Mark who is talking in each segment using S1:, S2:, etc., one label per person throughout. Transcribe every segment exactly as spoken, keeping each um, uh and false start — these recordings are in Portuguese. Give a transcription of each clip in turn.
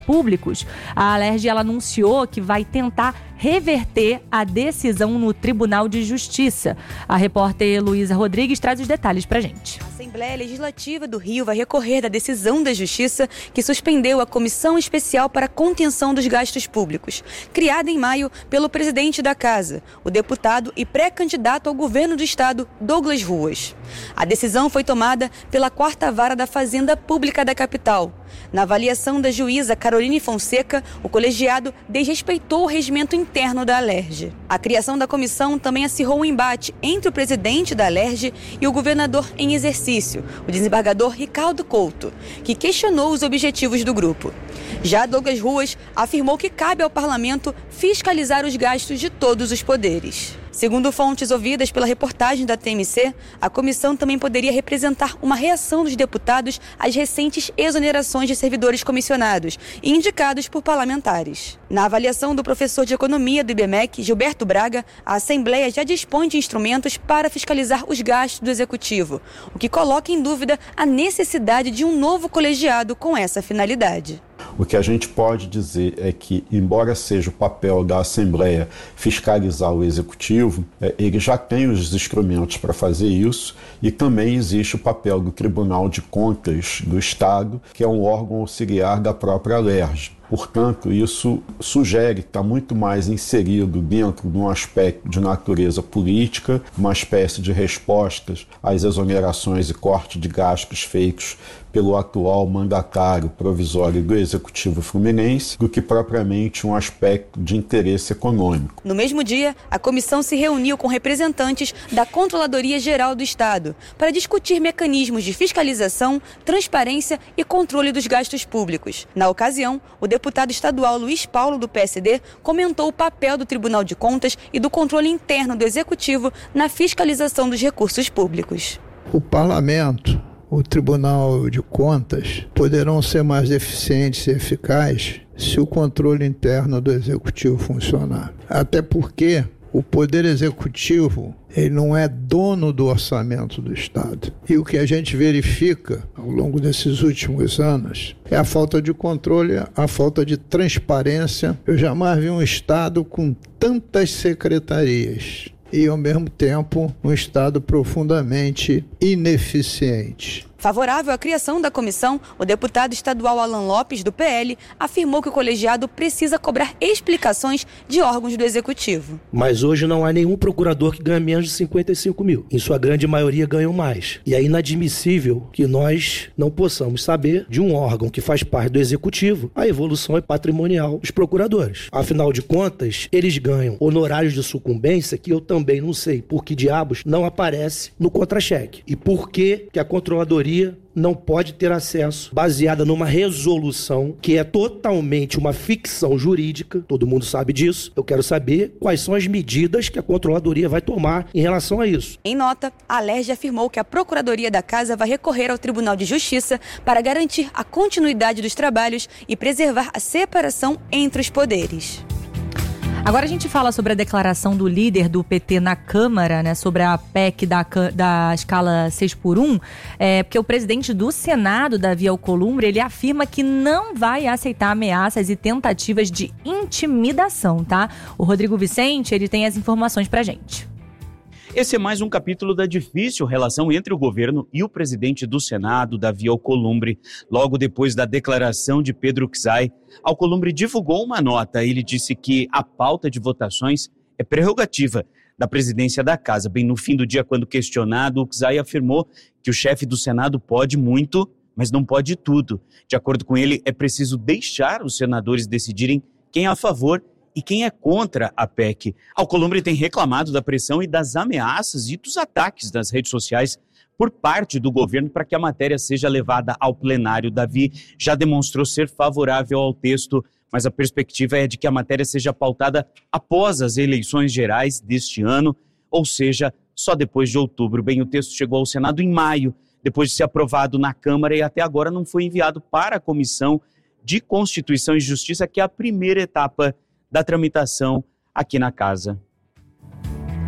S1: públicos, a Alerj ela anunciou que vai tentar reverter a decisão no Tribunal de Justiça. A repórter Luísa Rodrigues traz os detalhes pra gente.
S2: A Assembleia Legislativa do Rio vai recorrer da decisão da Justiça que suspendeu a Comissão Especial para a Contenção dos Gastos Públicos, criada em maio pelo presidente da Casa, o deputado e pré-candidato ao governo do estado, Douglas Ruas. A decisão foi tomada pela quarta Vara da Fazenda Pública da capital. Na avaliação da juíza Caroline Fonseca, o colegiado desrespeitou o regimento interno da Alerj. A criação da comissão também acirrou um embate entre o presidente da Alerj e o governador em exercício, o desembargador Ricardo Couto, que questionou os objetivos do grupo. Já Douglas Ruas afirmou que cabe ao parlamento fiscalizar os gastos de todos os poderes. Segundo fontes ouvidas pela reportagem da T M C, a comissão também poderia representar uma reação dos deputados às recentes exonerações de servidores comissionados e indicados por parlamentares. Na avaliação do professor de economia do I B M E C, Gilberto Braga, a Assembleia já dispõe de instrumentos para fiscalizar os gastos do Executivo, o que coloca em dúvida a necessidade de um novo colegiado com essa finalidade.
S3: O que a gente pode dizer é que, embora seja o papel da Assembleia fiscalizar o Executivo, ele já tem os instrumentos para fazer isso, e também existe o papel do Tribunal de Contas do Estado, que é um órgão auxiliar da própria Alerj. Portanto, isso sugere que está muito mais inserido dentro de um aspecto de natureza política, uma espécie de respostas às exonerações e corte de gastos feitos pelo atual mandatário provisório do Executivo Fluminense, do que propriamente um aspecto de interesse econômico.
S2: No mesmo dia, a comissão se reuniu com representantes da Controladoria Geral do Estado para discutir mecanismos de fiscalização, transparência e controle dos gastos públicos. Na ocasião, o deputado estadual Luiz Paulo, do P S D, comentou o papel do Tribunal de Contas e do controle interno do Executivo na fiscalização dos recursos públicos.
S4: O parlamento, o Tribunal de Contas, poderão ser mais eficientes e eficazes se o controle interno do Executivo funcionar. Até porque o Poder Executivo, ele não é dono do orçamento do Estado. E o que a gente verifica ao longo desses últimos anos é a falta de controle, a falta de transparência. Eu jamais vi um Estado com tantas secretarias e, ao mesmo tempo, um Estado profundamente ineficiente.
S2: Favorável à criação da comissão, o deputado estadual Alan Lopes, do P L, afirmou que o colegiado precisa cobrar explicações de órgãos do Executivo.
S5: Mas hoje não há nenhum procurador que ganhe menos de cinquenta e cinco mil. Em sua grande maioria ganham mais. E é inadmissível que nós não possamos saber de um órgão que faz parte do Executivo a evolução é patrimonial dos procuradores. Afinal de contas, eles ganham honorários de sucumbência que eu também não sei por que diabos não aparece no contra-cheque. E por que que a controladoria não pode ter acesso, baseada numa resolução que é totalmente uma ficção jurídica, todo mundo sabe disso. Eu quero saber quais são as medidas que a Controladoria vai tomar em relação a isso.
S2: Em nota, a Alerj afirmou que a Procuradoria da Casa vai recorrer ao Tribunal de Justiça para garantir a continuidade dos trabalhos e preservar a separação entre os poderes.
S1: Agora a gente fala sobre a declaração do líder do P T na Câmara, né, sobre a P E C da, da escala seis por um, é, porque o presidente do Senado, Davi Alcolumbre, ele afirma que não vai aceitar ameaças e tentativas de intimidação, tá? O Rodrigo Vicente, ele tem as informações pra gente.
S6: Esse é mais um capítulo da difícil relação entre o governo e o presidente do Senado, Davi Alcolumbre. Logo depois da declaração de Pedro Czai, Alcolumbre divulgou uma nota. Ele disse que a pauta de votações é prerrogativa da presidência da Casa. Bem no fim do dia, quando questionado, o Czai afirmou que o chefe do Senado pode muito, mas não pode tudo. De acordo com ele, é preciso deixar os senadores decidirem quem é a favor e quem é contra a P E C. Alcolumbre tem reclamado da pressão e das ameaças e dos ataques nas redes sociais por parte do governo para que a matéria seja levada ao plenário. Davi já demonstrou ser favorável ao texto, mas a perspectiva é de que a matéria seja pautada após as eleições gerais deste ano, ou seja, só depois de outubro. Bem, o texto chegou ao Senado em maio, depois de ser aprovado na Câmara, e até agora não foi enviado para a Comissão de Constituição e Justiça, que é a primeira etapa da tramitação aqui na Casa.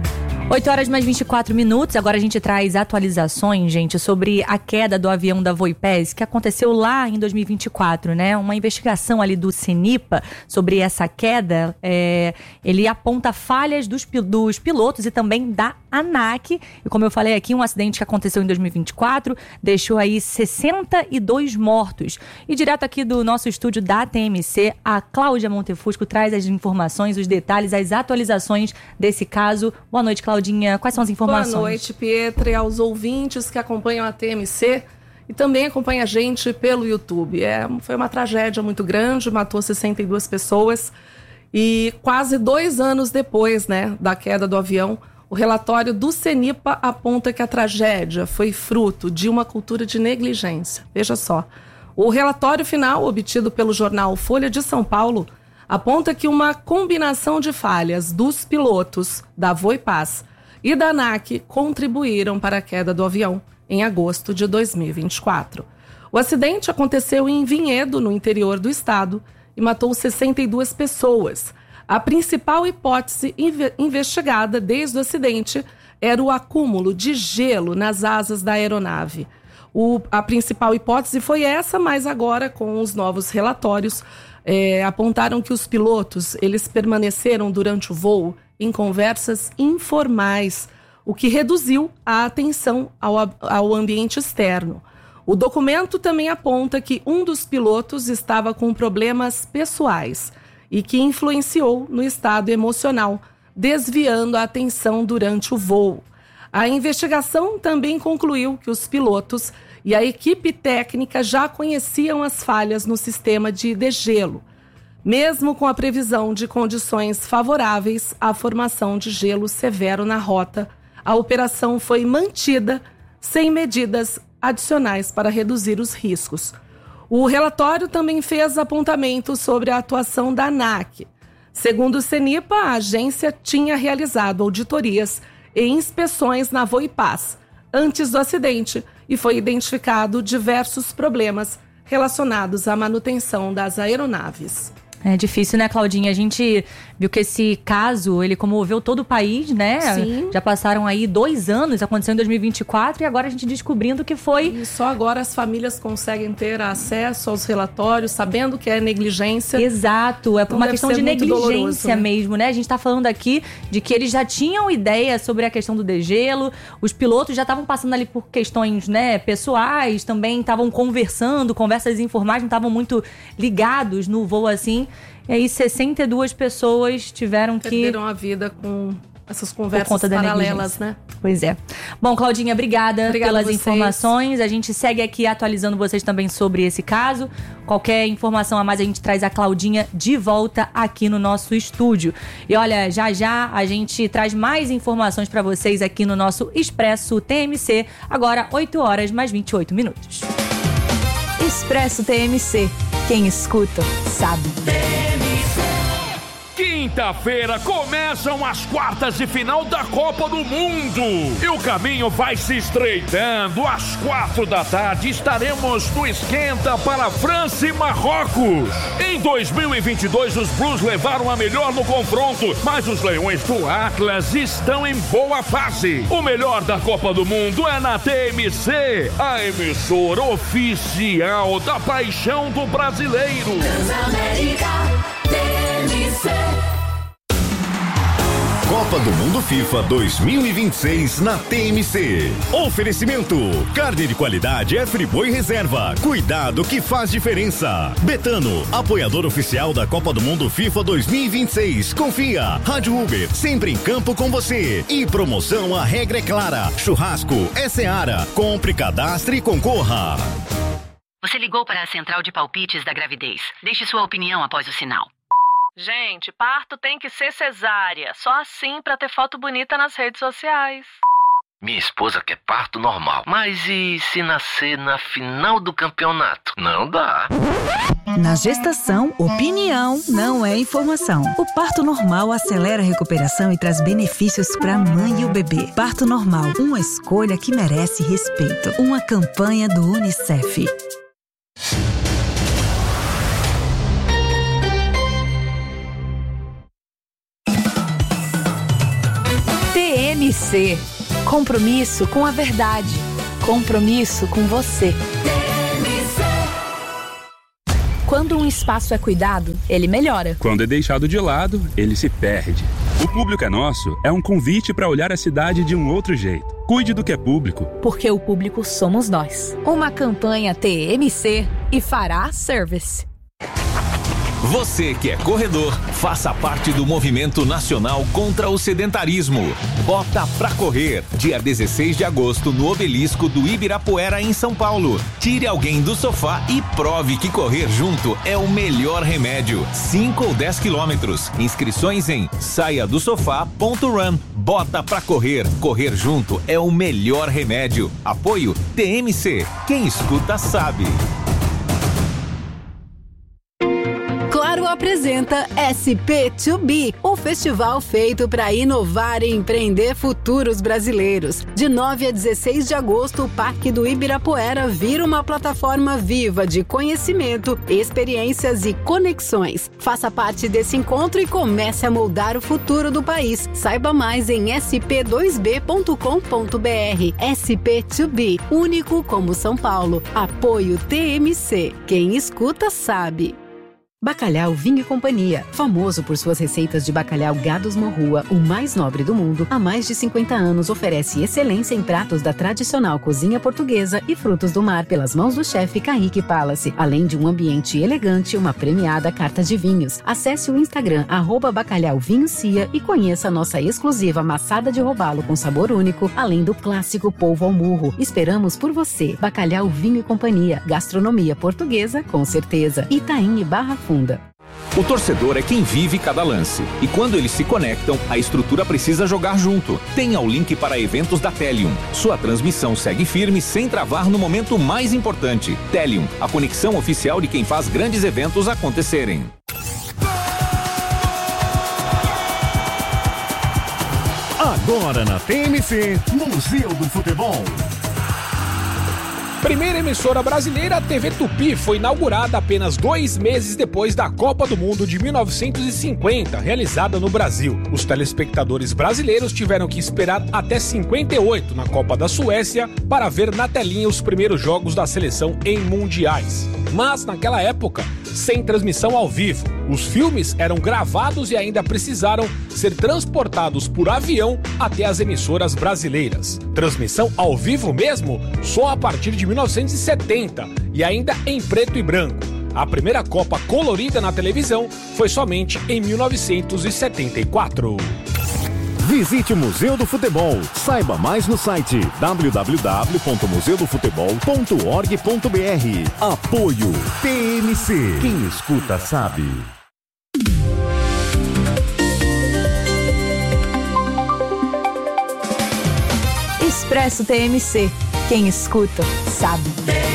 S1: oito horas mais vinte e quatro minutos, agora a gente traz atualizações, gente, sobre a queda do avião da Voipez, que aconteceu lá em dois mil e vinte e quatro, né? Uma investigação ali do CENIPA sobre essa queda, é, ele aponta falhas dos, dos pilotos e também da ANAC. E como eu falei aqui, um acidente que aconteceu em dois mil e vinte e quatro, deixou aí sessenta e dois mortos. E direto aqui do nosso estúdio da T M C, a Cláudia Montefusco traz as informações, os detalhes, as atualizações desse caso. Boa noite, Cláudia. Quais são as informações?
S7: Boa noite, Pietra, e aos ouvintes que acompanham a T M C e também acompanham a gente pelo YouTube. É, foi uma tragédia muito grande, matou sessenta e duas pessoas e quase dois anos depois, né, da queda do avião, o relatório do CENIPA aponta que a tragédia foi fruto de uma cultura de negligência. Veja só, o relatório final obtido pelo jornal Folha de São Paulo aponta que uma combinação de falhas dos pilotos da Voipaz e da ANAC contribuíram para a queda do avião em agosto de dois mil e vinte e quatro. O acidente aconteceu em Vinhedo, no interior do estado, e matou sessenta e duas pessoas. A principal hipótese inve- investigada desde o acidente era o acúmulo de gelo nas asas da aeronave. O, a principal hipótese foi essa, mas agora, com os novos relatórios, é, apontaram que os pilotos eles permaneceram durante o voo em conversas informais, o que reduziu a atenção ao, ao ambiente externo. O documento também aponta que um dos pilotos estava com problemas pessoais e que influenciou no estado emocional, desviando a atenção durante o voo. A investigação também concluiu que os pilotos e a equipe técnica já conheciam as falhas no sistema de degelo, mesmo com a previsão de condições favoráveis à formação de gelo severo na rota. A operação foi mantida sem medidas adicionais para reduzir os riscos. O relatório também fez apontamentos sobre a atuação da ANAC. Segundo o CENIPA, a agência tinha realizado auditorias e inspeções na Voipaz antes do acidente e foi identificado diversos problemas relacionados à manutenção das aeronaves.
S1: É difícil, né, Claudinha? A gente viu que esse caso, ele comoveu todo o país, né?
S7: Sim.
S1: Já passaram aí dois anos, aconteceu em dois mil e vinte e quatro, e agora a gente descobrindo que foi...
S7: E só agora as famílias conseguem ter acesso aos relatórios, sabendo que é negligência.
S1: Exato, é por
S7: Então
S1: uma
S7: deve
S1: questão
S7: ser
S1: de
S7: muito
S1: negligência
S7: doloroso, né?
S1: mesmo, né? A gente tá falando aqui de que eles já tinham ideia sobre a questão do degelo, os pilotos já estavam passando ali por questões, né, pessoais, também estavam conversando, conversas informais, não estavam muito ligados no voo assim. E aí sessenta e duas pessoas tiveram que...
S7: Perderam a vida com essas
S1: por
S7: conversas
S1: conta da
S7: paralelas,
S1: negligência.
S7: né?
S1: Pois é. Bom, Claudinha, obrigada,
S7: Obrigada
S1: pelas
S7: a vocês.
S1: informações. A gente segue aqui atualizando vocês também sobre esse caso. Qualquer informação a mais, a gente traz a Claudinha de volta aqui no nosso estúdio. E olha, já já a gente traz mais informações para vocês aqui no nosso Expresso T M C. Agora, oito horas mais vinte e oito minutos.
S8: Expresso T M C. Quem escuta, sabe.
S9: Quinta-feira começam as quartas de final da Copa do Mundo e o caminho vai se estreitando. Às quatro da tarde estaremos no esquenta para França e Marrocos. Em dois mil e vinte e dois os Blues levaram a melhor no confronto, mas os Leões do Atlas estão em boa fase. O melhor da Copa do Mundo é na T M C, a emissora oficial da paixão do brasileiro.
S10: Transamérica, T M C.
S11: Copa do Mundo FIFA dois mil e vinte e seis na T M C. Oferecimento: carne de qualidade é Friboi Reserva. Cuidado que faz diferença. Betano, apoiador oficial da Copa do Mundo FIFA dois mil e vinte e seis. Confia. Rádio Uber, sempre em campo com você. E promoção, a regra é clara. Churrasco é Seara. Compre, cadastre e concorra.
S12: Você ligou para a central de palpites da gravidez. Deixe sua opinião após o sinal.
S13: Gente, parto tem que ser cesárea. Só assim pra ter foto bonita nas redes sociais.
S14: Minha esposa quer parto normal. Mas e se nascer na final do campeonato? Não dá.
S8: Na gestação, opinião não é informação. O parto normal acelera a recuperação e traz benefícios para a mãe e o bebê. Parto normal, uma escolha que merece respeito. Uma campanha do Unicef.
S1: T M
S8: C. Compromisso com a verdade. Compromisso com você. Quando um espaço é cuidado, ele melhora.
S15: Quando é deixado de lado, ele se perde. O Público é Nosso é um convite para olhar a cidade de um outro jeito. Cuide do que é público.
S8: Porque o público somos nós. Uma campanha T M C e Fará Service.
S16: Você que é corredor, faça parte do movimento nacional contra o sedentarismo. Bota pra correr, dia dezesseis de agosto, no Obelisco do Ibirapuera, em São Paulo. Tire alguém do sofá e prove que correr junto é o melhor remédio. cinco ou dez quilômetros. Inscrições em saia do sofá ponto run. Bota pra correr. Correr junto é o melhor remédio. Apoio T M C. Quem escuta sabe.
S17: Claro apresenta S P dois B, o festival feito para inovar e empreender futuros brasileiros. De nove a dezesseis de agosto, o Parque do Ibirapuera vira uma plataforma viva de conhecimento, experiências e conexões. Faça parte desse encontro e comece a moldar o futuro do país. Saiba mais em s p dois b ponto com ponto b r. S P dois B, único como São Paulo. Apoio T M C. Quem escuta sabe. Bacalhau Vinho e Companhia, famoso por suas receitas de bacalhau Gados Morrua, o mais nobre do mundo, há mais de cinquenta anos oferece excelência em pratos da tradicional cozinha portuguesa e frutos do mar pelas mãos do chefe Kaique Palace, além de um ambiente elegante e uma premiada carta de vinhos. Acesse o Instagram, arroba Bacalhau Vinho Cia, e conheça a nossa exclusiva maçada de robalo com sabor único, além do clássico polvo ao murro. Esperamos por você. Bacalhau Vinho e Companhia, gastronomia portuguesa com certeza. Itaim e Barra Funda.
S16: O torcedor é quem vive cada lance. E quando eles se conectam, a estrutura precisa jogar junto. Tenha o link para eventos da Telium. Sua transmissão segue firme sem travar no momento mais importante. Telium, a conexão oficial de quem faz grandes eventos acontecerem.
S11: Agora na T M C, Museu do Futebol.
S18: Primeira emissora brasileira, a T V Tupi, foi inaugurada apenas dois meses depois da Copa do Mundo de mil novecentos e cinquenta, realizada no Brasil. Os telespectadores brasileiros tiveram que esperar até cinquenta e oito, na Copa da Suécia, para ver na telinha os primeiros jogos da seleção em mundiais. Mas, naquela época, sem transmissão ao vivo. Os filmes eram gravados e ainda precisaram ser transportados por avião até as emissoras brasileiras. Transmissão ao vivo mesmo só a partir de mil novecentos e setenta e ainda em preto e branco. A primeira Copa colorida na televisão foi somente em mil novecentos e setenta e quatro.
S11: Visite o Museu do Futebol. Saiba mais no site w w w ponto museu do futebol ponto org ponto b r. Apoio T M C. Quem escuta sabe.
S8: Expresso T M C. Quem escuta sabe.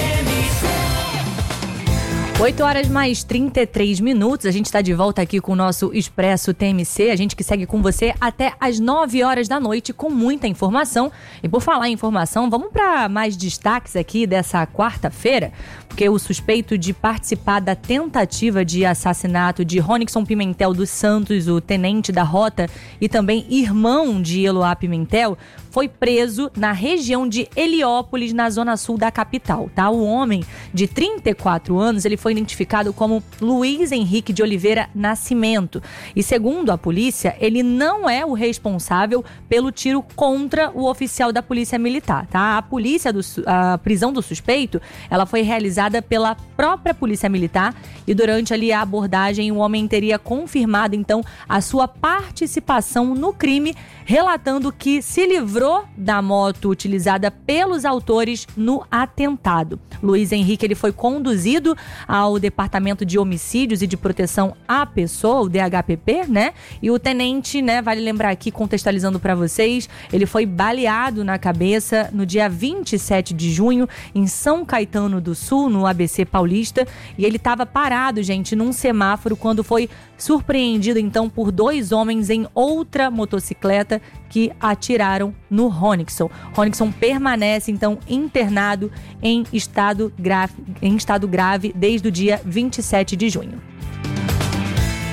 S1: oito horas mais trinta e três minutos, a gente está de volta aqui com o nosso Expresso T M C, a gente que segue com você até as nove horas da noite com muita informação. E por falar em informação, vamos para mais destaques aqui dessa quarta-feira, porque o suspeito de participar da tentativa de assassinato de Ronixon Pimentel dos Santos, o tenente da rota e também irmão de Eloá Pimentel, foi preso na região de Heliópolis, na zona sul da capital, tá? O homem de trinta e quatro anos, ele foi identificado como Luiz Henrique de Oliveira Nascimento. E segundo a polícia, ele não é o responsável pelo tiro contra o oficial da polícia militar, tá? A polícia do, a prisão do suspeito, ela foi realizada pela própria polícia militar e durante ali a abordagem o homem teria confirmado então a sua participação no crime, relatando que se livrou da moto utilizada pelos autores no atentado. Luiz Henrique, ele foi conduzido ao Departamento de Homicídios e de Proteção à Pessoa, o D H P P, né? E o tenente, né, vale lembrar aqui, contextualizando para vocês, ele foi baleado na cabeça no dia vinte e sete de junho em São Caetano do Sul, no A B C Paulista, e ele estava parado, gente, num semáforo quando foi surpreendido então por dois homens em outra motocicleta que atiraram no Ronixon. Ronixon permanece então internado em estado grave, em estado grave desde o dia vinte e sete de junho.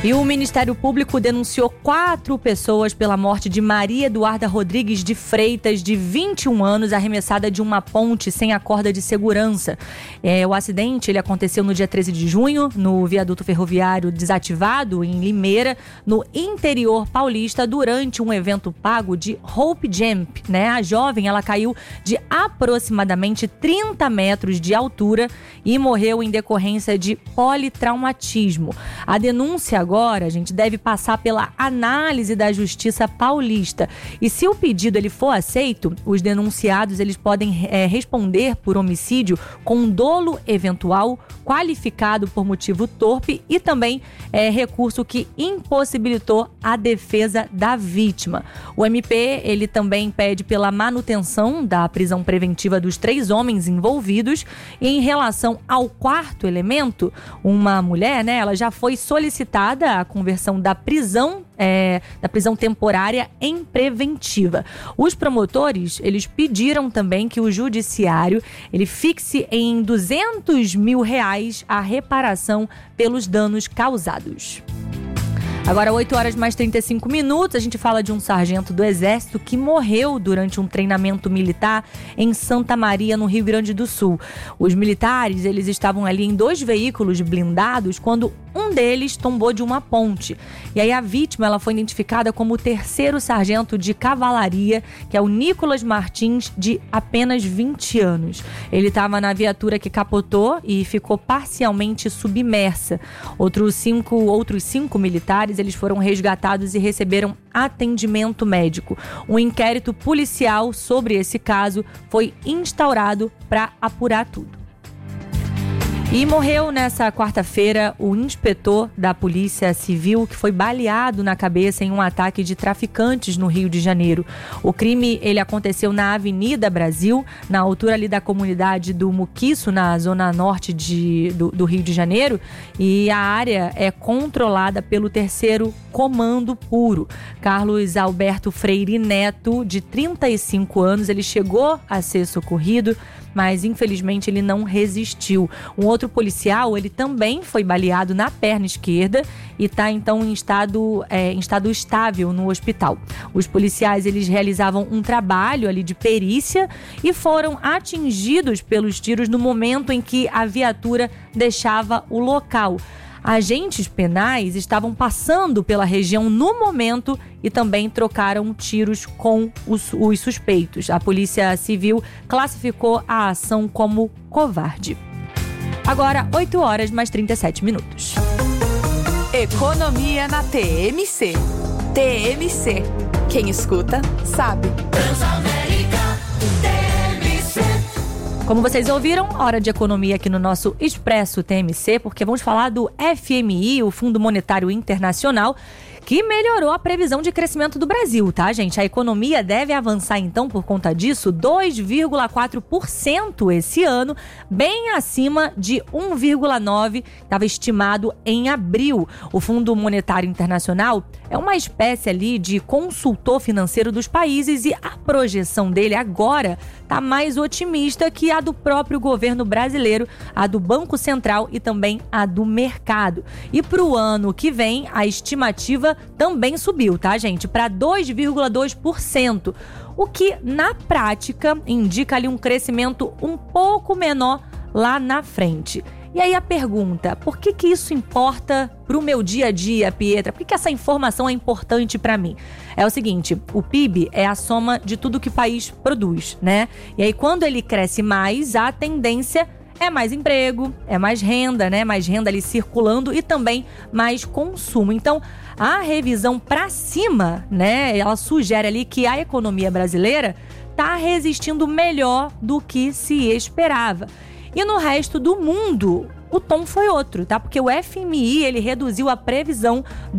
S1: E o Ministério Público denunciou quatro pessoas pela morte de Maria Eduarda Rodrigues de Freitas, de vinte e um anos, arremessada de uma ponte sem a corda de segurança. É, o acidente ele aconteceu no dia treze de junho, no viaduto ferroviário desativado em Limeira, no interior paulista, durante um evento pago de Hope Jump. Né? A jovem ela caiu de aproximadamente trinta metros de altura e morreu em decorrência de politraumatismo. A denúncia agora Agora, a gente deve passar pela análise da Justiça Paulista. E se o pedido ele for aceito, os denunciados eles podem é, responder por homicídio com dolo eventual, qualificado por motivo torpe e também é, recurso que impossibilitou a defesa da vítima. O M P ele também pede pela manutenção da prisão preventiva dos três homens envolvidos. E em relação ao quarto elemento, uma mulher, né, ela já foi solicitada a conversão da prisão, é, da prisão temporária em preventiva. Os promotores, eles pediram também que o judiciário, ele fixe em duzentos mil reais a reparação pelos danos causados. Agora, oito horas mais trinta e cinco minutos, a gente fala de um sargento do Exército que morreu durante um treinamento militar em Santa Maria, no Rio Grande do Sul. Os militares, eles estavam ali em dois veículos blindados quando um deles tombou de uma ponte. E aí a vítima ela foi identificada como o terceiro sargento de cavalaria, que é o Nicolas Martins, de apenas vinte anos. Ele estava na viatura que capotou e ficou parcialmente submersa. Outros cinco, outros cinco militares eles foram resgatados e receberam atendimento médico. Um inquérito policial sobre esse caso foi instaurado para apurar tudo. E morreu nessa quarta-feira o inspetor da Polícia Civil que foi baleado na cabeça em um ataque de traficantes no Rio de Janeiro. O crime ele aconteceu na Avenida Brasil, na altura ali da comunidade do Muquiço, na zona norte de, do, do Rio de Janeiro, e a área é controlada pelo terceiro Comando Puro. Carlos Alberto Freire Neto, de trinta e cinco anos, ele chegou a ser socorrido, mas infelizmente ele não resistiu. Um outro policial, ele também foi baleado na perna esquerda e está então em estado, é, em estado estável no hospital. Os policiais, eles realizavam um trabalho ali de perícia e foram atingidos pelos tiros no momento em que a viatura deixava o local. Agentes penais estavam passando pela região no momento e também trocaram tiros com os, os suspeitos. A Polícia Civil classificou a ação como covarde. Agora, oito horas mais trinta e sete minutos.
S8: Economia na T M C. T M C. Quem escuta, sabe.
S10: Transamérica T M C.
S1: Como vocês ouviram, hora de economia aqui no nosso Expresso T M C, porque vamos falar do F M I, o Fundo Monetário Internacional, que melhorou a previsão de crescimento do Brasil, tá, gente? A economia deve avançar, então, por conta disso, dois vírgula quatro por cento esse ano, bem acima de um vírgula nove por cento, estava estimado em abril. O Fundo Monetário Internacional é uma espécie ali de consultor financeiro dos países e a projeção dele agora está mais otimista que a do próprio governo brasileiro, a do Banco Central e também a do mercado. E para o ano que vem, a estimativa também subiu, tá, gente? Para dois vírgula dois por cento, o que na prática indica ali um crescimento um pouco menor lá na frente. E aí a pergunta, por que que isso importa pro meu dia a dia, Pietra? Por que que essa informação é importante para mim? É o seguinte, o P I B é a soma de tudo que o país produz, né? E aí quando ele cresce mais, a tendência é mais emprego, é mais renda, né? Mais renda ali circulando e também mais consumo. Então, a revisão para cima, né? Ela sugere ali que a economia brasileira tá resistindo melhor do que se esperava. E no resto do mundo, o tom foi outro, tá? Porque o F M I, ele reduziu a previsão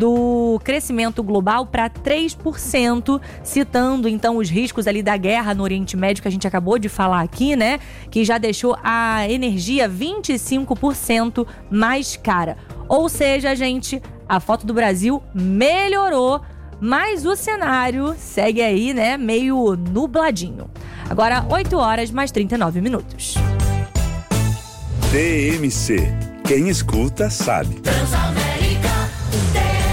S1: do crescimento global para três por cento, citando então os riscos ali da guerra no Oriente Médio, que a gente acabou de falar aqui, né? Que já deixou a energia vinte e cinco por cento mais cara. Ou seja, gente, a foto do Brasil melhorou, mas o cenário segue aí, né? Meio nubladinho. Agora, oito horas mais trinta e nove minutos.
S19: T M C. Quem escuta, sabe.
S10: Transamérica T M C.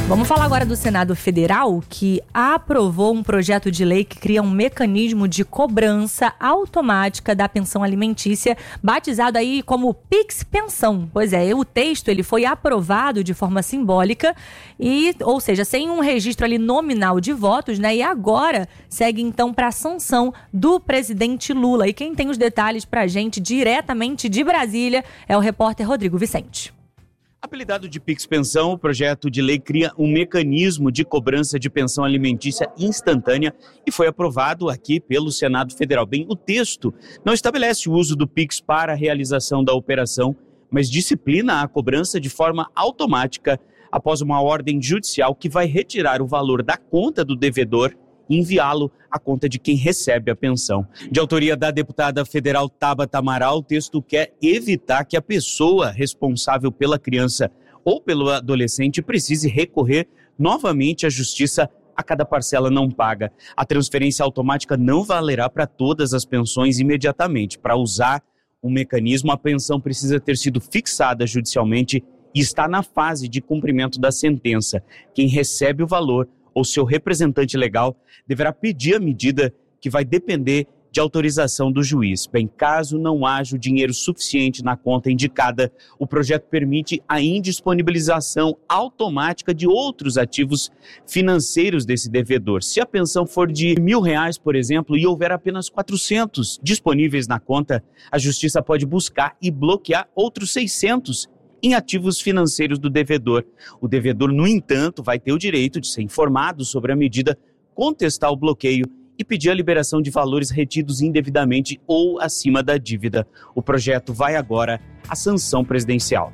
S1: Vamos falar agora do Senado Federal, que aprovou um projeto de lei que cria um mecanismo de cobrança automática da pensão alimentícia, batizado aí como Pix Pensão. Pois é, o texto ele foi aprovado de forma simbólica, e, ou seja, sem um registro ali nominal de votos, né? E agora segue então para a sanção do presidente Lula. E quem tem os detalhes pra gente diretamente de Brasília é o repórter Rodrigo Vicente.
S6: Apelidado de Pix Pensão, o projeto de lei cria um mecanismo de cobrança de pensão alimentícia instantânea e foi aprovado aqui pelo Senado Federal. Bem, o texto não estabelece o uso do Pix para a realização da operação, mas disciplina a cobrança de forma automática após uma ordem judicial que vai retirar o valor da conta do devedor e enviá-lo à conta de quem recebe a pensão. De autoria da deputada federal Tabata Amaral, o texto quer evitar que a pessoa responsável pela criança ou pelo adolescente precise recorrer novamente à justiça a cada parcela não paga. A transferência automática não valerá para todas as pensões imediatamente. Para usar o mecanismo, a pensão precisa ter sido fixada judicialmente e está na fase de cumprimento da sentença. Quem recebe o valor ou seu representante legal deverá pedir a medida, que vai depender de autorização do juiz. Bem, caso não haja o dinheiro suficiente na conta indicada, o projeto permite a indisponibilização automática de outros ativos financeiros desse devedor. Se a pensão for de mil reais, por exemplo, e houver apenas quatrocentos disponíveis na conta, a justiça pode buscar e bloquear outros seiscentos em ativos financeiros do devedor. O devedor, no entanto, vai ter o direito de ser informado sobre a medida, contestar o bloqueio e pedir a liberação de valores retidos indevidamente ou acima da dívida. O projeto vai agora à sanção presidencial.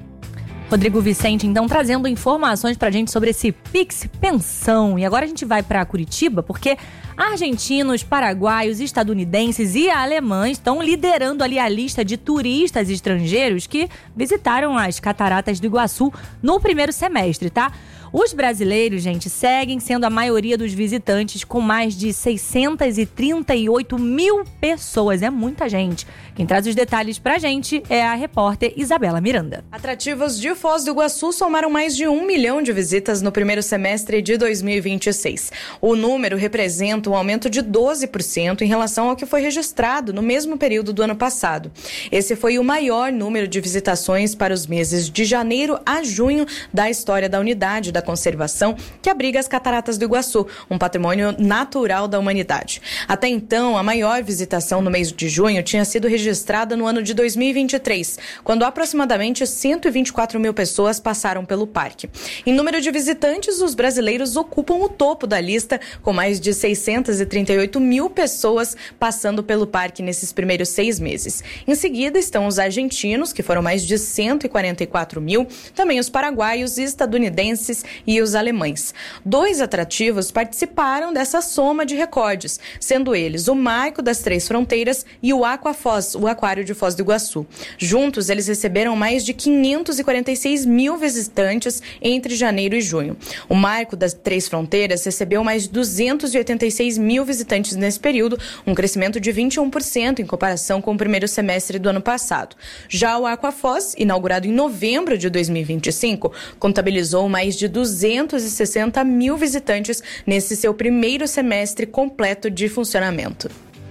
S1: Rodrigo Vicente, então, trazendo informações pra gente sobre esse Pix Pensão. E agora a gente vai para Curitiba, porque argentinos, paraguaios, estadunidenses e alemães estão liderando ali a lista de turistas estrangeiros que visitaram as Cataratas do Iguaçu no primeiro semestre, tá? Os brasileiros, gente, seguem sendo a maioria dos visitantes, com mais de seiscentos e trinta e oito mil pessoas. É muita gente. Quem traz os detalhes pra gente é a repórter Isabela Miranda.
S19: Atrativos de Foz do Iguaçu somaram mais de um milhão de visitas no primeiro semestre de dois mil e vinte e seis. O número representa um aumento de doze por cento em relação ao que foi registrado no mesmo período do ano passado. Esse foi o maior número de visitações para os meses de janeiro a junho da história da unidade da conservação que abriga as Cataratas do Iguaçu, um patrimônio natural da humanidade. Até então, a maior visitação no mês de junho tinha sido registrada no ano de dois mil e vinte e três, quando aproximadamente cento e vinte e quatro mil pessoas passaram pelo parque. Em número de visitantes, os brasileiros ocupam o topo da lista, com mais de seiscentos e trinta e oito mil pessoas passando pelo parque nesses primeiros seis meses. Em seguida estão os argentinos, que foram mais de cento e quarenta e quatro mil, também os paraguaios, estadunidenses e os alemães. Dois atrativos participaram dessa soma de recordes, sendo eles o Marco das Três Fronteiras e o Aquafoz, o Aquário de Foz do Iguaçu. Juntos, eles receberam mais de quinhentos e quarenta e seis mil visitantes entre janeiro e junho. O Marco das Três Fronteiras recebeu mais de duzentos e oitenta e seis mil visitantes nesse período, um crescimento de vinte e um por cento em comparação com o primeiro semestre do ano passado. Já o Aquafoz, inaugurado em novembro de dois mil e vinte e cinco, contabilizou mais de duzentos e sessenta mil visitantes nesse seu primeiro semestre completo de funcionamento.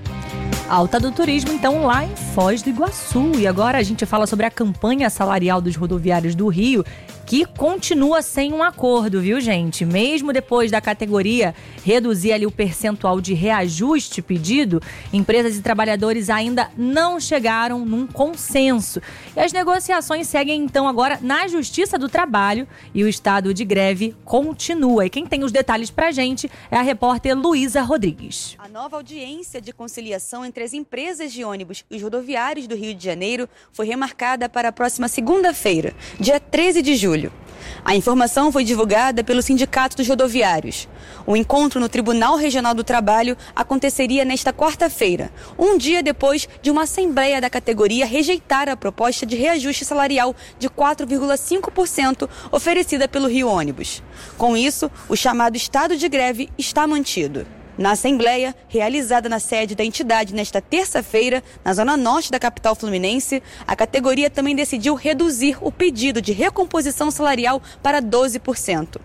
S1: Alta do turismo, então, lá em Foz do Iguaçu. E agora a gente fala sobre a campanha salarial dos rodoviários do Rio, que continua sem um acordo, viu, gente? Mesmo depois da categoria reduzir ali o percentual de reajuste pedido, empresas e trabalhadores ainda não chegaram num consenso. E as negociações seguem, então, agora na Justiça do Trabalho e o estado de greve continua. E quem tem os detalhes pra gente é a repórter Luísa Rodrigues.
S2: A nova audiência de conciliação entre as empresas de ônibus e os rodoviários do Rio de Janeiro foi remarcada para a próxima segunda-feira, dia treze de julho. A informação foi divulgada pelo Sindicato dos Rodoviários. O encontro no Tribunal Regional do Trabalho aconteceria nesta quarta-feira, um dia depois de uma assembleia da categoria rejeitar a proposta de reajuste salarial de quatro vírgula cinco por cento oferecida pelo Rio Ônibus. Com isso, o chamado estado de greve está mantido. Na Assembleia, realizada na sede da entidade nesta terça-feira, na zona norte da capital fluminense, a categoria também decidiu reduzir o pedido de recomposição salarial para doze por cento.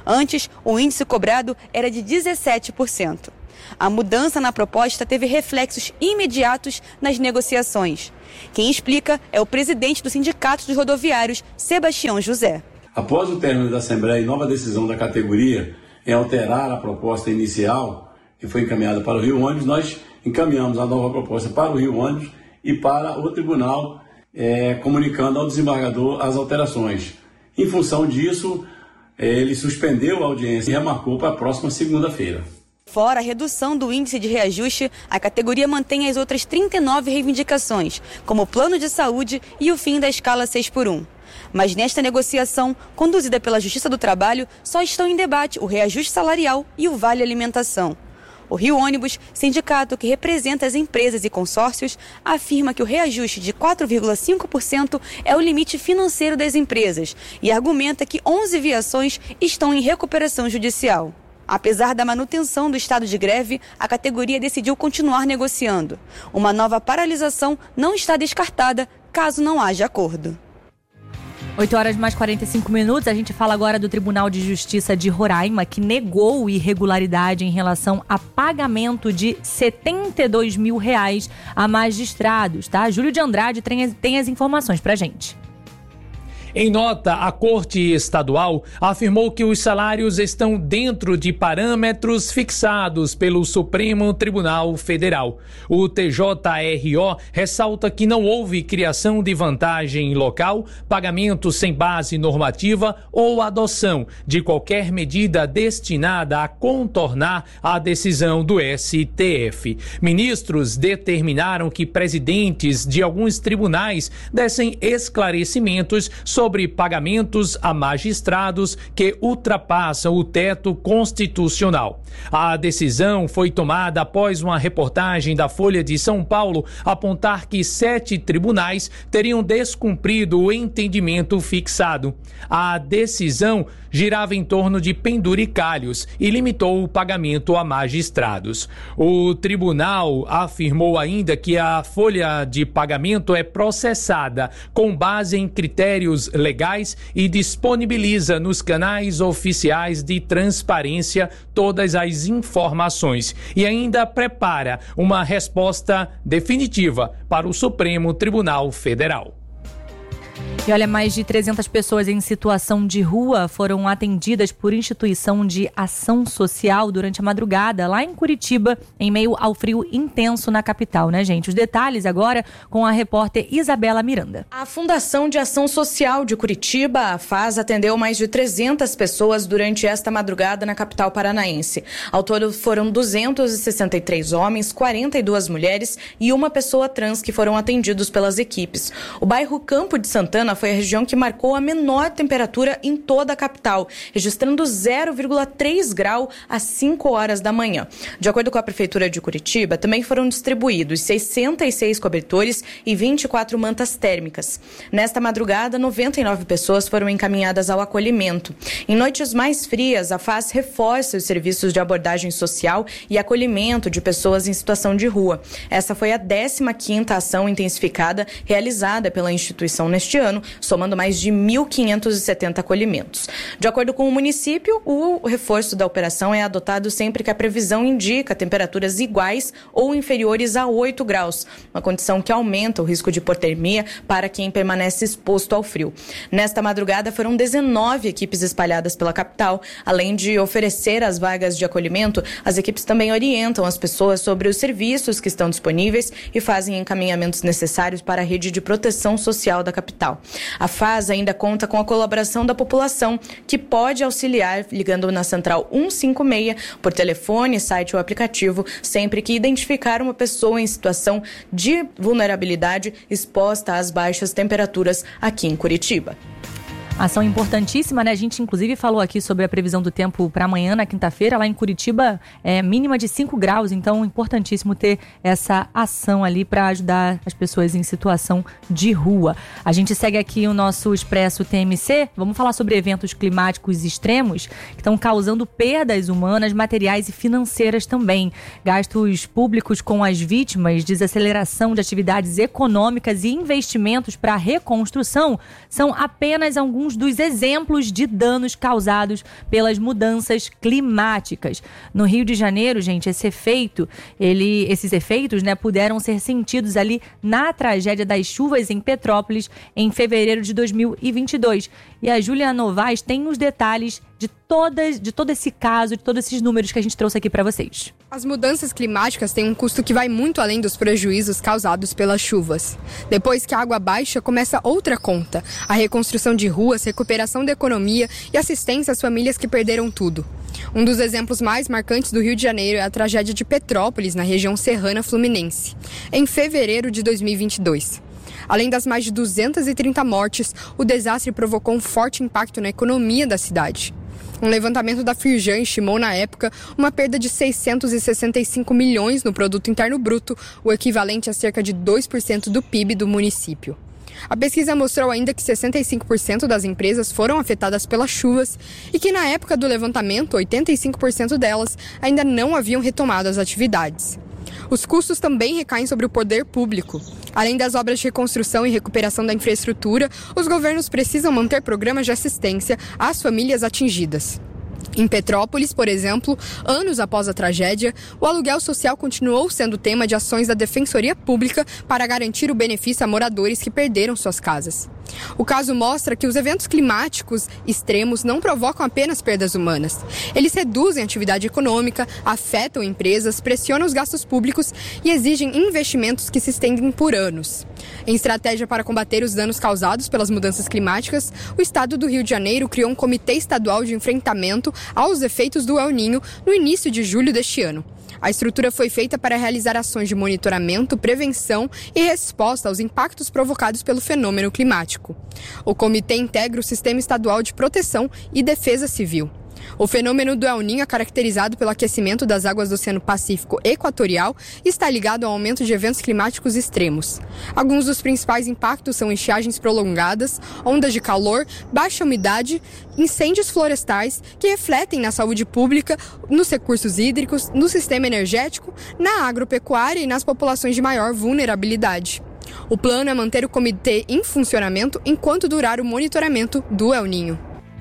S2: Antes, o índice cobrado era de dezessete por cento. A mudança na proposta teve reflexos imediatos nas negociações. Quem explica é o presidente do Sindicato dos Rodoviários, Sebastião José.
S20: Após o término da Assembleia e nova decisão da categoria em alterar a proposta inicial, que foi encaminhada para o Rio Ônibus, nós encaminhamos a nova proposta para o Rio Ônibus e para o tribunal, é, comunicando ao desembargador as alterações. Em função disso, ele suspendeu a audiência e remarcou para a próxima segunda-feira.
S2: Fora a redução do índice de reajuste, a categoria mantém as outras trinta e nove reivindicações, como o plano de saúde e o fim da escala seis por um. Mas nesta negociação, conduzida pela Justiça do Trabalho, só estão em debate o reajuste salarial e o vale alimentação. O Rio Ônibus, sindicato que representa as empresas e consórcios, afirma que o reajuste de quatro vírgula cinco por cento é o limite financeiro das empresas e argumenta que onze viações estão em recuperação judicial. Apesar da manutenção do estado de greve, a categoria decidiu continuar negociando. Uma nova paralisação não está descartada caso não haja acordo.
S1: oito horas mais quarenta e cinco minutos, a gente fala agora do Tribunal de Justiça de Roraima, que negou irregularidade em relação a pagamento de setenta e dois mil reais a magistrados, tá? Júlio de Andrade tem, tem as informações pra gente.
S18: Em nota, a Corte Estadual afirmou que os salários estão dentro de parâmetros fixados pelo Supremo Tribunal Federal. O T J R O ressalta que não houve criação de vantagem local, pagamento sem base normativa ou adoção de qualquer medida destinada a contornar a decisão do S T F. Ministros determinaram que presidentes de alguns tribunais dessem esclarecimentos sobre sobre pagamentos a magistrados que ultrapassam o teto constitucional. A decisão foi tomada após uma reportagem da Folha de São Paulo apontar que sete tribunais teriam descumprido o entendimento fixado. A decisão girava em torno de penduricalhos e limitou o pagamento a magistrados. O tribunal afirmou ainda que a folha de pagamento é processada com base em critérios legais e disponibiliza nos canais oficiais de transparência todas as informações e ainda prepara uma resposta definitiva para o Supremo Tribunal Federal.
S1: E olha, mais de trezentas pessoas em situação de rua foram atendidas por instituição de ação social durante a madrugada lá em Curitiba, em meio ao frio intenso na capital, né, gente? Os detalhes agora com a repórter Isabela Miranda.
S19: A Fundação de Ação Social de Curitiba, a F A S, atendeu mais de trezentas pessoas durante esta madrugada na capital paranaense. Ao todo foram duzentos e sessenta e três homens, quarenta e duas mulheres e uma pessoa trans que foram atendidos pelas equipes. O bairro Campo de Santana foi a região que marcou a menor temperatura em toda a capital, registrando zero vírgula três grau às cinco horas da manhã. De acordo com a Prefeitura de Curitiba, também foram distribuídos sessenta e seis cobertores e vinte e quatro mantas térmicas. Nesta madrugada, noventa e nove pessoas foram encaminhadas ao acolhimento. Em noites mais frias, a F A S reforça os serviços de abordagem social e acolhimento de pessoas em situação de rua. Essa foi a décima quinta ação intensificada realizada pela instituição neste ano, somando mais de mil quinhentos e setenta acolhimentos. De acordo com o município, o reforço da operação é adotado sempre que a previsão indica temperaturas iguais ou inferiores a oito graus, uma condição que aumenta o risco de hipotermia para quem permanece exposto ao frio. Nesta madrugada foram dezenove equipes espalhadas pela capital. Além de oferecer as vagas de acolhimento, as equipes também orientam as pessoas sobre os serviços que estão disponíveis e fazem encaminhamentos necessários para a rede de proteção social da capital. A F A S ainda conta com a colaboração da população, que pode auxiliar ligando na Central cento e cinquenta e seis por telefone, site ou aplicativo, sempre que identificar uma pessoa em situação de vulnerabilidade exposta às baixas temperaturas aqui em Curitiba.
S1: Ação importantíssima, né? A gente inclusive falou aqui sobre a previsão do tempo para amanhã, na quinta-feira, lá em Curitiba, é mínima de cinco graus, então importantíssimo ter essa ação ali para ajudar as pessoas em situação de rua. A gente segue aqui o nosso Expresso T M C, vamos falar sobre eventos climáticos extremos que estão causando perdas humanas, materiais e financeiras também. Gastos públicos com as vítimas, desaceleração de atividades econômicas e investimentos para a reconstrução são apenas alguns alguns dos exemplos de danos causados pelas mudanças climáticas. No Rio de Janeiro, gente, esse efeito, ele, esses efeitos, né, puderam ser sentidos ali na tragédia das chuvas em Petrópolis em fevereiro de dois mil e vinte e dois. E a Júlia Novaes tem os detalhes de, todas, de todo esse caso, de todos esses números que a gente trouxe aqui para vocês.
S21: As mudanças climáticas têm um custo que vai muito além dos prejuízos causados pelas chuvas. Depois que a água baixa, começa outra conta: a reconstrução de ruas, recuperação da economia e assistência às famílias que perderam tudo. Um dos exemplos mais marcantes do Rio de Janeiro é a tragédia de Petrópolis, na região serrana fluminense, em fevereiro de dois mil e vinte e dois. Além das mais de duzentas e trinta mortes, o desastre provocou um forte impacto na economia da cidade. Um levantamento da Firjan estimou na época uma perda de seiscentos e sessenta e cinco milhões no Produto Interno Bruto, o equivalente a cerca de dois por cento do P I B do município. A pesquisa mostrou ainda que sessenta e cinco por cento das empresas foram afetadas pelas chuvas e que na época do levantamento, oitenta e cinco por cento delas ainda não haviam retomado as atividades. Os custos também recaem sobre o poder público. Além das obras de reconstrução e recuperação da infraestrutura, os governos precisam manter programas de assistência às famílias atingidas. Em Petrópolis, por exemplo, anos após a tragédia, o aluguel social continuou sendo tema de ações da Defensoria Pública para garantir o benefício a moradores que perderam suas casas. O caso mostra que os eventos climáticos extremos não provocam apenas perdas humanas. Eles reduzem a atividade econômica, afetam empresas, pressionam os gastos públicos e exigem investimentos que se estendem por anos. Em estratégia para combater os danos causados pelas mudanças climáticas, o Estado do Rio de Janeiro criou um Comitê Estadual de Enfrentamento aos efeitos do El Niño no início de julho deste ano. A estrutura foi feita para realizar ações de monitoramento, prevenção e resposta aos impactos provocados pelo fenômeno climático. O comitê integra o Sistema Estadual de Proteção e Defesa Civil. O fenômeno do El Niño é caracterizado pelo aquecimento das águas do Oceano Pacífico Equatorial e está ligado ao aumento de eventos climáticos extremos. Alguns dos principais impactos são estiagens prolongadas, ondas de calor, baixa umidade, incêndios florestais que refletem na saúde pública, nos recursos hídricos, no sistema energético, na agropecuária e nas populações de maior vulnerabilidade. O plano é manter o comitê em funcionamento enquanto durar o monitoramento do El Niño.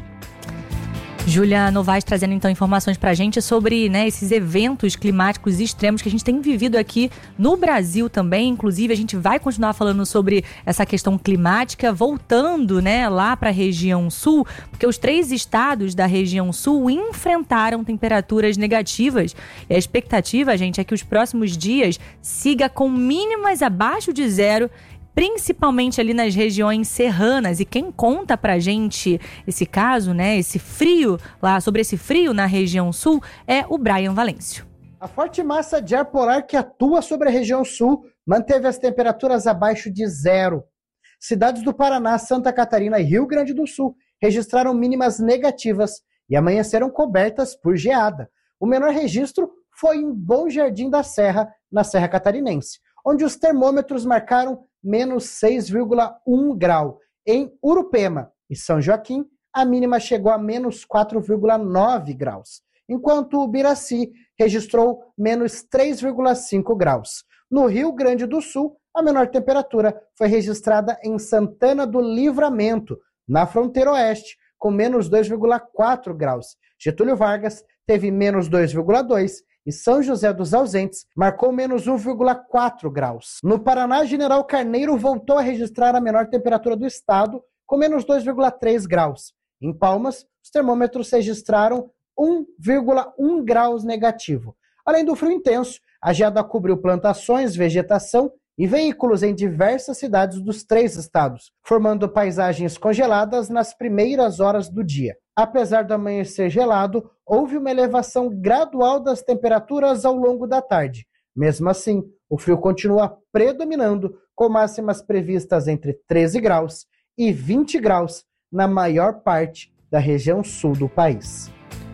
S1: Júlia Novaes trazendo então informações pra gente sobre, né, esses eventos climáticos extremos que a gente tem vivido aqui no Brasil também. Inclusive, a gente vai continuar falando sobre essa questão climática, voltando, né, lá para a região sul, porque os três estados da região sul enfrentaram temperaturas negativas. E a expectativa, gente, é que os próximos dias siga com mínimas abaixo de zero, principalmente ali nas regiões serranas. E quem conta pra gente esse caso, né, esse frio lá, sobre esse frio na região sul, é o Brian Valêncio.
S22: A forte massa de ar polar que atua sobre a região sul manteve as temperaturas abaixo de zero. Cidades do Paraná, Santa Catarina e Rio Grande do Sul registraram mínimas negativas e amanheceram cobertas por geada. O menor registro foi em Bom Jardim da Serra, na Serra Catarinense, onde os termômetros marcaram menos seis vírgula um grau. Em Urupema e São Joaquim, a mínima chegou a menos quatro vírgula nove graus, enquanto o Biraci registrou menos três vírgula cinco graus. No Rio Grande do Sul, a menor temperatura foi registrada em Santana do Livramento, na fronteira oeste, com menos dois vírgula quatro graus. Getúlio Vargas teve menos dois vírgula dois e São José dos Ausentes marcou menos um vírgula quatro graus. No Paraná, General Carneiro voltou a registrar a menor temperatura do estado, com menos dois vírgula três graus. Em Palmas, os termômetros registraram um vírgula um graus negativo. Além do frio intenso, a geada cobriu plantações, vegetação e veículos em diversas cidades dos três estados, formando paisagens congeladas nas primeiras horas do dia. Apesar do amanhecer gelado, houve uma elevação gradual das temperaturas ao longo da tarde. Mesmo assim, o frio continua predominando, com máximas previstas entre treze graus e vinte graus na maior parte da região sul do país.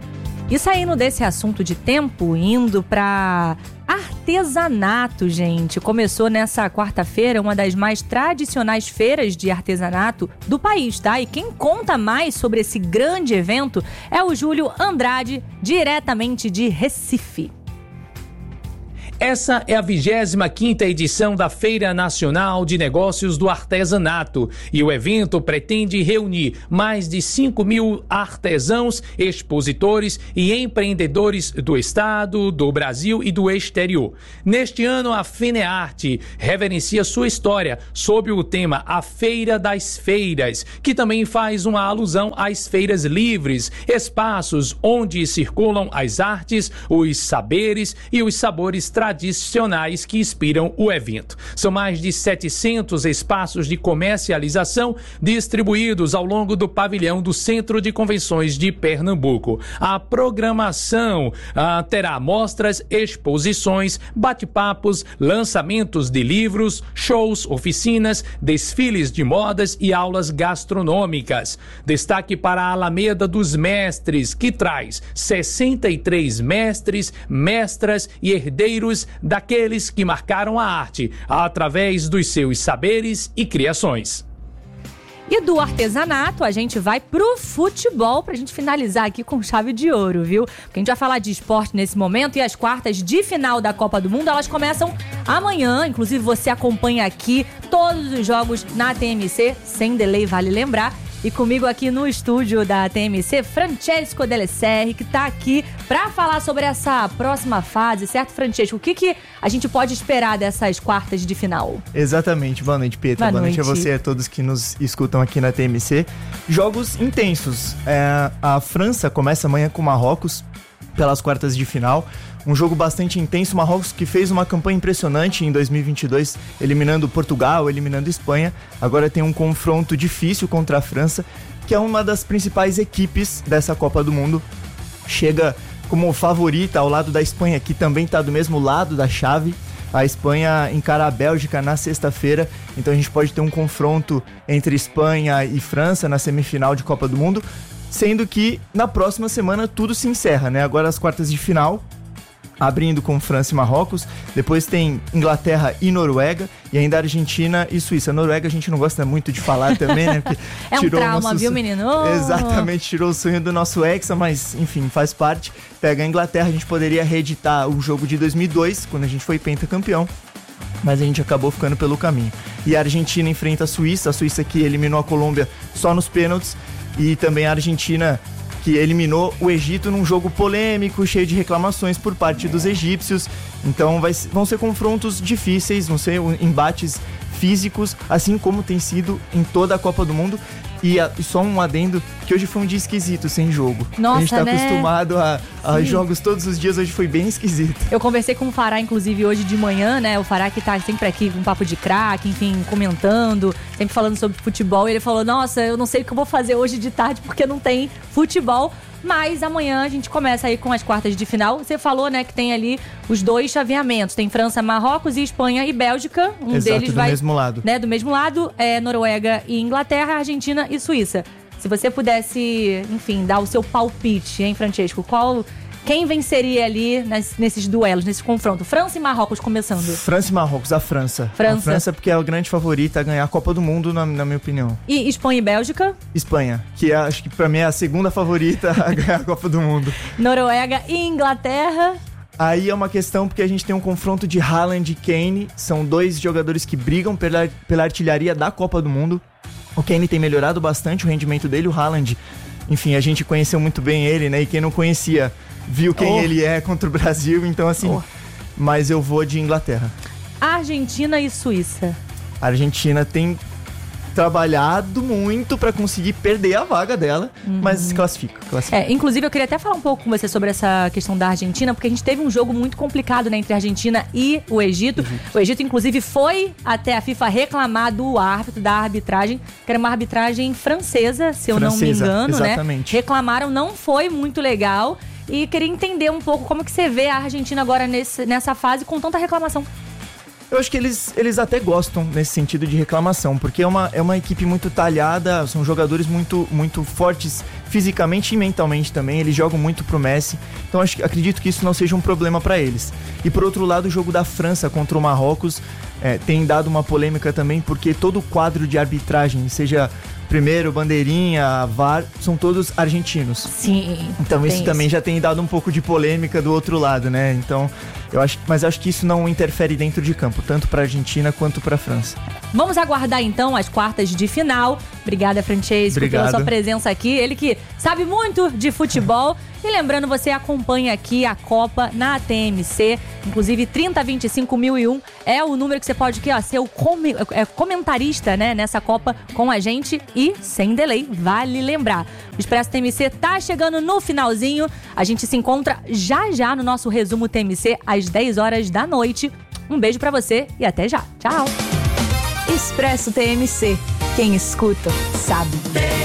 S1: E saindo desse assunto de tempo, indo para artesanato, gente. Começou nessa quarta-feira uma das mais tradicionais feiras de artesanato do país, tá? E quem conta mais sobre esse grande evento é o Júlio Andrade, diretamente de Recife.
S18: Essa é a vigésima quinta edição da Feira Nacional de Negócios do Artesanato e o evento pretende reunir mais de cinco mil artesãos, expositores e empreendedores do estado, do Brasil e do exterior. Neste ano, a FENEARTE reverencia sua história sob o tema A Feira das Feiras, que também faz uma alusão às feiras livres, espaços onde circulam as artes, os saberes e os sabores tradicionais tradicionais que inspiram o evento. São mais de setecentos espaços de comercialização distribuídos ao longo do pavilhão do Centro de Convenções de Pernambuco. A programação ah, terá mostras, exposições, bate-papos, lançamentos de livros, shows, oficinas, desfiles de modas e aulas gastronômicas. Destaque para a Alameda dos Mestres, que traz sessenta e três mestres, mestras e herdeiros daqueles que marcaram a arte através dos seus saberes e criações.
S1: E do artesanato, a gente vai pro futebol pra gente finalizar aqui com chave de ouro, viu? Porque a gente vai falar de esporte nesse momento e as quartas de final da Copa do Mundo, elas começam amanhã. Inclusive, você acompanha aqui todos os jogos na T M C, sem delay, vale lembrar. E comigo aqui no estúdio da T M C, Francesco Delle Serre, que tá aqui pra falar sobre essa próxima fase, certo, Francesco? O que, que a gente pode esperar dessas quartas de final?
S3: Exatamente. Boa noite, Petra. Boa, Boa noite. noite a você e a todos que nos escutam aqui na T M C. Jogos intensos. É, a França começa amanhã com Marrocos pelas quartas de final. Um jogo bastante intenso, Marrocos que fez uma campanha impressionante em dois mil e vinte e dois, eliminando Portugal, eliminando Espanha. Agora tem um confronto difícil contra a França, que é uma das principais equipes dessa Copa do Mundo. Chega como favorita ao lado da Espanha, que também está do mesmo lado da chave. A Espanha encara a Bélgica na sexta-feira, então a gente pode ter um confronto entre Espanha e França na semifinal de Copa do Mundo, sendo que na próxima semana tudo se encerra, né? Agora as quartas de final, abrindo com França e Marrocos, depois tem Inglaterra e Noruega, e ainda Argentina e Suíça. Noruega a gente não gosta muito de falar também, né? Porque
S1: é um
S3: tirou
S1: trauma,
S3: nosso...
S1: viu, menino? Oh.
S3: Exatamente, tirou o sonho do nosso Hexa, mas enfim, faz parte. Pega a Inglaterra, a gente poderia reeditar o jogo de dois mil e dois, quando a gente foi pentacampeão, mas a gente acabou ficando pelo caminho. E a Argentina enfrenta a Suíça, a Suíça que eliminou a Colômbia só nos pênaltis, e também a Argentina que eliminou o Egito num jogo polêmico, cheio de reclamações por parte dos egípcios. Então vai, vão ser confrontos difíceis, vão ser embates físicos, assim como tem sido em toda a Copa do Mundo. E, a, e só um adendo, que hoje foi um dia esquisito, sem jogo.
S1: Nossa,
S3: a gente tá
S1: né?
S3: acostumado a, a jogos todos os dias, hoje foi bem esquisito.
S1: Eu conversei com o Fará, inclusive, hoje de manhã, né? O Fará que tá sempre aqui com um papo de craque, enfim, comentando, sempre falando sobre futebol. E ele falou, nossa, eu não sei o que eu vou fazer hoje de tarde, porque não tem futebol. Mas amanhã a gente começa aí com as quartas de final. Você falou, né, que tem ali os dois chaveamentos. Tem França, Marrocos e Espanha e Bélgica. Um
S3: Exato,
S1: deles
S3: do
S1: vai,
S3: mesmo lado.
S1: Né, do mesmo lado, é Noruega e Inglaterra, Argentina e Suíça. Se você pudesse, enfim, dar o seu palpite, hein, Francesco? Qual... Quem venceria ali nas, nesses duelos, nesse confronto? França e Marrocos começando.
S3: França e Marrocos, a França.
S1: França.
S3: A França porque é a grande favorita a ganhar a Copa do Mundo, na, na minha opinião.
S1: E Espanha e Bélgica?
S3: Espanha, que é, acho que pra mim é a segunda favorita a ganhar a Copa do Mundo.
S1: Noruega e Inglaterra?
S3: Aí é uma questão porque a gente tem um confronto de Haaland e Kane. São dois jogadores que brigam pela, pela artilharia da Copa do Mundo. O Kane tem melhorado bastante o rendimento dele, o Haaland, enfim, a gente conheceu muito bem ele, né? E quem não conhecia viu quem oh. ele é contra o Brasil, então assim, oh. mas eu vou de Inglaterra.
S1: Argentina e Suíça.
S3: A Argentina tem trabalhado muito pra conseguir perder a vaga dela, uhum. mas classifica, classifica.
S1: É, inclusive eu queria até falar um pouco com você sobre essa questão da Argentina, porque a gente teve um jogo muito complicado, né, entre a Argentina e o Egito. Egito. O Egito, inclusive, foi até a FIFA reclamar do árbitro, da arbitragem, que era uma arbitragem francesa, se eu francesa, não me engano,
S3: exatamente.
S1: né? Reclamaram, não foi muito legal. E queria entender um pouco como que você vê a Argentina agora nesse, nessa fase com tanta reclamação.
S3: Eu acho que eles, eles até gostam nesse sentido de reclamação, porque é uma, é uma equipe muito talhada, são jogadores muito, muito fortes fisicamente e mentalmente também, eles jogam muito pro Messi, então acho, acredito que isso não seja um problema para eles. E por outro lado, o jogo da França contra o Marrocos é, tem dado uma polêmica também, porque todo o quadro de arbitragem, seja Primeiro, Bandeirinha, V A R, são todos argentinos.
S1: Sim.
S3: Então isso
S1: isso.
S3: também já tem dado um pouco de polêmica do outro lado, né? Então, eu acho, mas acho que isso não interfere dentro de campo, tanto para a Argentina quanto para a França.
S1: Vamos aguardar então as quartas de final. Obrigada, Francesco,
S3: Obrigado.
S1: pela sua presença aqui. Ele que sabe muito de futebol. E lembrando, você acompanha aqui a Copa na T M C. Inclusive, trinta vinte e cinco mil e um é o número que você pode aqui, ó, ser o com, é, comentarista, né, nessa Copa com a gente. E sem delay, vale lembrar. O Expresso T M C tá chegando no finalzinho. A gente se encontra já já no nosso resumo T M C às dez horas da noite. Um beijo pra você e até já. Tchau.
S8: Expresso T M C. Quem escuta, sabe.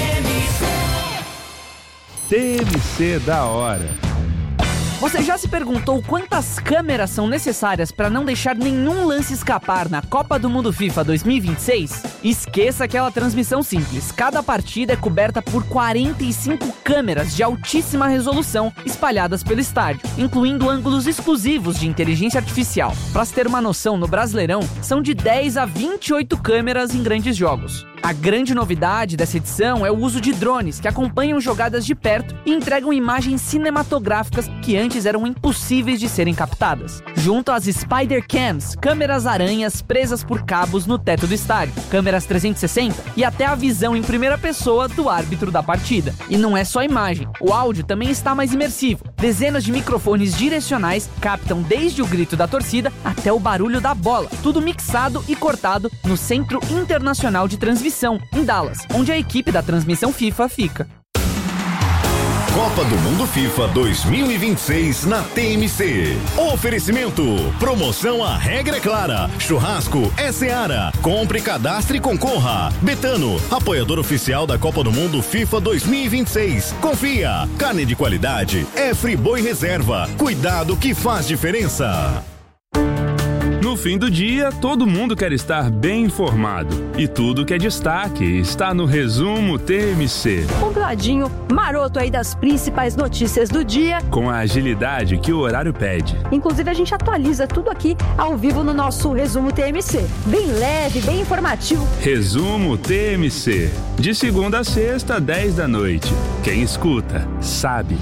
S15: T M C da hora.
S4: Você já se perguntou quantas câmeras são necessárias para não deixar nenhum lance escapar na Copa do Mundo FIFA dois mil e vinte e seis? Esqueça aquela transmissão simples. Cada partida é coberta por quarenta e cinco câmeras de altíssima resolução espalhadas pelo estádio, incluindo ângulos exclusivos de inteligência artificial. Para se ter uma noção, no Brasileirão, são de dez a vinte e oito câmeras em grandes jogos. A grande novidade dessa edição é o uso de drones que acompanham jogadas de perto e entregam imagens cinematográficas que antes eram impossíveis de serem captadas. Junto às Spider Cams, câmeras aranhas presas por cabos no teto do estádio, câmeras trezentos e sessenta e até a visão em primeira pessoa do árbitro da partida. E não é só imagem, o áudio também está mais imersivo. Dezenas de microfones direcionais captam desde o grito da torcida até o barulho da bola, tudo mixado e cortado no Centro Internacional de Transmissão, em Dallas, onde a equipe da transmissão FIFA fica.
S11: Copa do Mundo FIFA dois mil e vinte e seis na T M C. Oferecimento. Promoção A Regra é Clara. Churrasco é Seara. Compre, cadastre e concorra. Betano, apoiador oficial da Copa do Mundo FIFA dois mil e vinte e seis. Confia. Carne de qualidade é Friboi Reserva. Cuidado que faz diferença.
S15: No fim do dia, todo mundo quer estar bem informado. E tudo que é destaque está no Resumo T M C.
S5: Um ladinho maroto aí das principais notícias do dia.
S15: Com a agilidade que o horário pede.
S5: Inclusive, a gente atualiza tudo aqui ao vivo no nosso Resumo T M C. Bem leve, bem informativo.
S15: Resumo T M C. De segunda a sexta, dez da noite. Quem escuta, sabe.